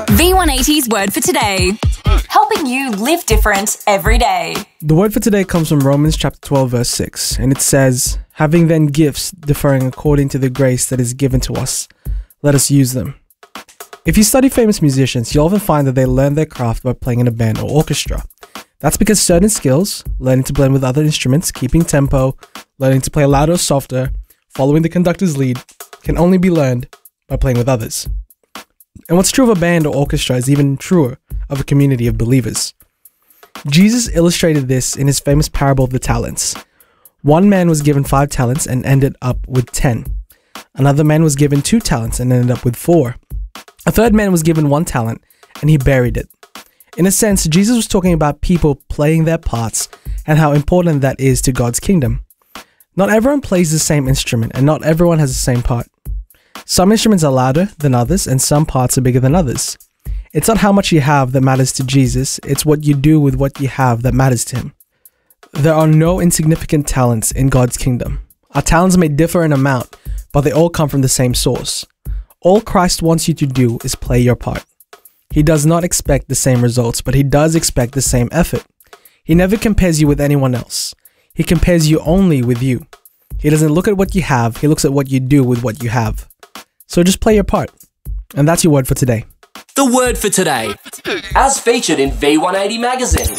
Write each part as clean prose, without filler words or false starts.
V180's Word for Today, helping you live different every day. The word for today comes from Romans chapter 12 verse 6, and it says, "Having then gifts differing according to the grace that is given to us, let us use them." If you study famous musicians, you'll often find that they learn their craft by playing in a band or orchestra. That's because certain skills, learning to blend with other instruments, keeping tempo, learning to play louder or softer, following the conductor's lead, can only be learned by playing with others. And what's true of a band or orchestra is even truer of a community of believers. Jesus illustrated this in his famous parable of the talents. One man was given 5 talents and ended up with 10. Another man was given 2 talents and ended up with 4. A third man was given 1 talent and he buried it. In a sense, Jesus was talking about people playing their parts and how important that is to God's kingdom. Not everyone plays the same instrument and not everyone has the same part. Some instruments are louder than others and some parts are bigger than others. It's not how much you have that matters to Jesus, it's what you do with what you have that matters to him. There are no insignificant talents in God's kingdom. Our talents may differ in amount, but they all come from the same source. All Christ wants you to do is play your part. He does not expect the same results, but he does expect the same effort. He never compares you with anyone else. He compares you only with you. He doesn't look at what you have, he looks at what you do with what you have. So just play your part. And that's your word for today. The word for today, as featured in V180 magazine.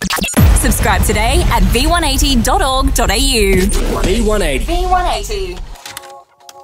Subscribe today at v180.org.au. V180. V180.